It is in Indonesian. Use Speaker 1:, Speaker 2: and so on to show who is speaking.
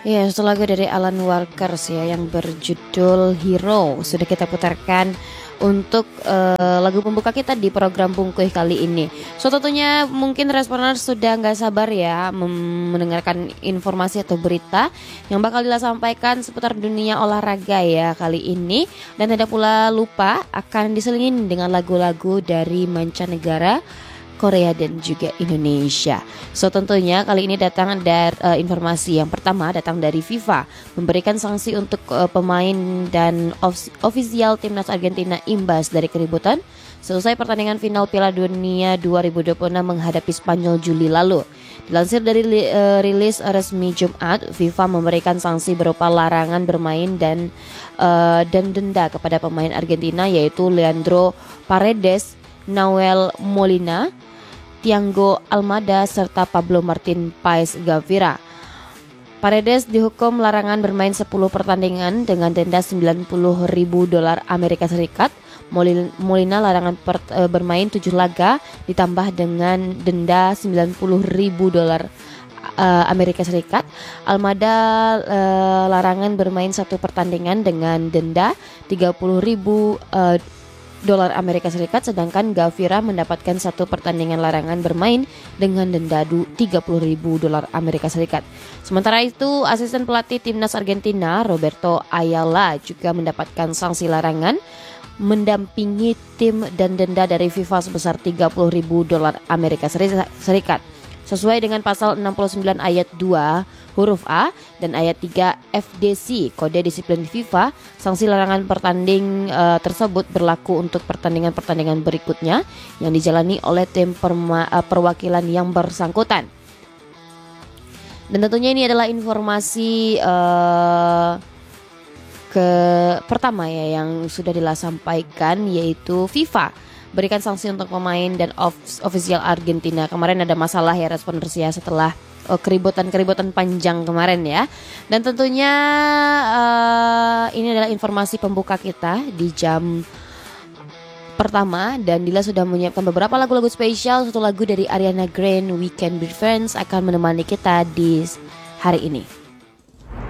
Speaker 1: Ya, satu lagu dari Alan Walkers ya yang berjudul Hero sudah kita putarkan untuk lagu pembuka kita di program Bungkuy kali ini. So tentunya mungkin responers sudah nggak sabar ya mendengarkan informasi atau berita yang bakal disampaikan seputar dunia olahraga ya kali ini. Dan tidak pula lupa akan diselingin dengan lagu-lagu dari mancanegara, Korea dan juga Indonesia. So tentunya kali ini datang dari informasi yang pertama datang dari FIFA memberikan sanksi untuk pemain dan ofisial timnas Argentina imbas dari keributan selesai pertandingan final Piala Dunia 2026 menghadapi Spanyol Juli lalu. Dilansir dari rilis resmi Jumat, FIFA memberikan sanksi berupa larangan bermain dan denda kepada pemain Argentina yaitu Leandro Paredes, Nahuel Molina, Thiago Almada serta Pablo Martin Paes Gavira. Paredes dihukum larangan bermain 10 pertandingan dengan denda $90.000 Amerika Serikat. Molina larangan bermain 7 laga ditambah dengan denda $90.000 Amerika Serikat. Almada larangan bermain 1 pertandingan dengan denda $30.000 Amerika Serikat, sedangkan Gavira mendapatkan 1 pertandingan larangan bermain dengan denda $30.000 Amerika Serikat. Sementara itu, asisten pelatih timnas Argentina Roberto Ayala juga mendapatkan sanksi larangan mendampingi tim dan denda dari FIFA sebesar $30.000 Amerika Serikat. Sesuai dengan pasal 69 ayat 2 huruf A dan ayat 3 FDC Kode Disiplin FIFA, sanksi larangan pertanding tersebut berlaku untuk pertandingan-pertandingan berikutnya yang dijalani oleh tim perwakilan yang bersangkutan. Dan tentunya ini adalah informasi pertama ya yang sudah disampaikan, yaitu FIFA berikan sanksi untuk pemain dan ofisial Argentina. Kemarin ada masalah ya responders ya setelah keributan panjang kemarin ya. Dan tentunya ini adalah informasi pembuka kita di jam pertama, dan Dila sudah menyiapkan beberapa lagu-lagu spesial. Satu lagu dari Ariana Grande, We Can Be Friends, akan menemani kita di hari ini.